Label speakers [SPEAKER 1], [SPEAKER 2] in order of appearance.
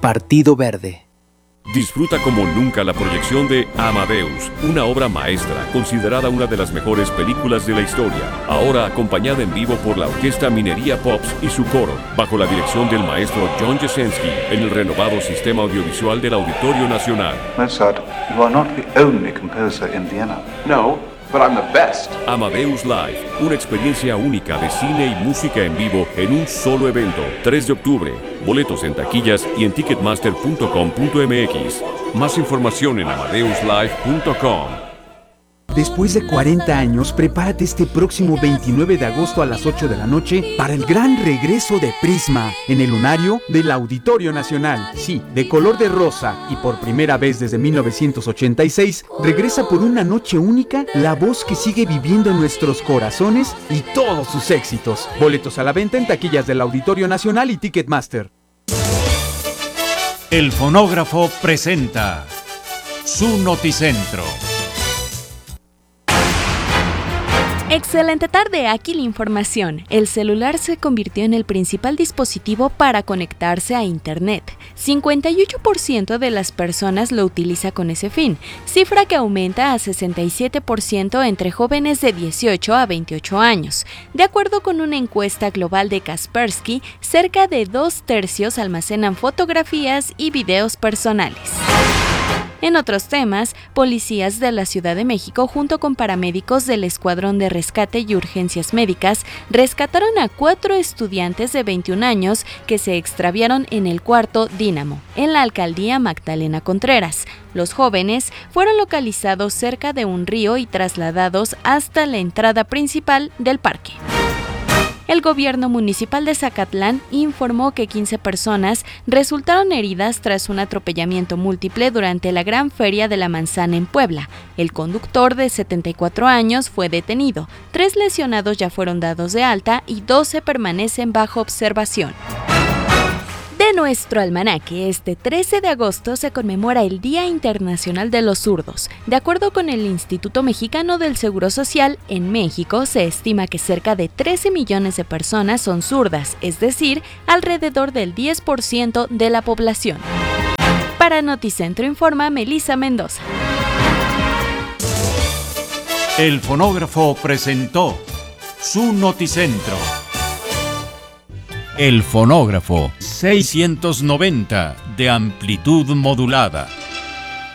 [SPEAKER 1] Partido Verde.
[SPEAKER 2] Disfruta como nunca la proyección de Amadeus, una obra maestra, considerada una de las mejores películas de la historia. Ahora acompañada en vivo por la Orquesta Minería Pops y su coro, bajo la dirección del maestro John Jasenski, en el renovado sistema audiovisual del Auditorio Nacional.
[SPEAKER 3] Mozart, you are not the only composer in Vienna.
[SPEAKER 4] No, but I'm the best.
[SPEAKER 2] Amadeus Live, una experiencia única de cine y música en vivo en un solo evento. 3 de octubre. Boletos en taquillas y en ticketmaster.com.mx. Más información en amadeuslive.com.
[SPEAKER 5] Después de 40 años, prepárate este próximo 29 de agosto a las 8 de la noche para el gran regreso de Prisma en el lunario del Auditorio Nacional. Sí, de color de rosa y por primera vez desde 1986, regresa por una noche única la voz que sigue viviendo en nuestros corazones y todos sus éxitos. Boletos a la venta en taquillas del Auditorio Nacional y Ticketmaster.
[SPEAKER 6] El Fonógrafo presenta su Noticentro.
[SPEAKER 7] Excelente tarde, aquí la información. El celular se convirtió en el principal dispositivo para conectarse a Internet. 58% de las personas lo utiliza con ese fin, cifra que aumenta a 67% entre jóvenes de 18 a 28 años. De acuerdo con una encuesta global de Kaspersky, cerca de 2/3 almacenan fotografías y videos personales. En otros temas, policías de la Ciudad de México junto con paramédicos del Escuadrón de Rescate y Urgencias Médicas rescataron a 4 estudiantes de 21 años que se extraviaron en el cuarto Dínamo, en la alcaldía Magdalena Contreras. Los jóvenes fueron localizados cerca de un río y trasladados hasta la entrada principal del parque. El gobierno municipal de Zacatlán informó que 15 personas resultaron heridas tras un atropellamiento múltiple durante la Gran Feria de la Manzana en Puebla. El conductor de 74 años fue detenido, 3 lesionados ya fueron dados de alta y 12 permanecen bajo observación. De nuestro almanaque, este 13 de agosto se conmemora el Día Internacional de los Zurdos. De acuerdo con el Instituto Mexicano del Seguro Social, en México se estima que cerca de 13 millones de personas son zurdas, es decir, alrededor del 10% de la población. Para Noticentro informa Melissa Mendoza.
[SPEAKER 6] El Fonógrafo presentó su Noticentro. El Fonógrafo 690 de amplitud modulada.